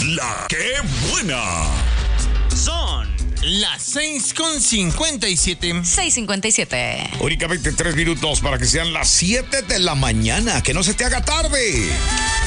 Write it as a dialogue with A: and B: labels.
A: La que buena.
B: Son las 6:57.
C: 6:57.
A: Únicamente 3 minutos para que sean las 7 de la mañana. Que no se te haga tarde.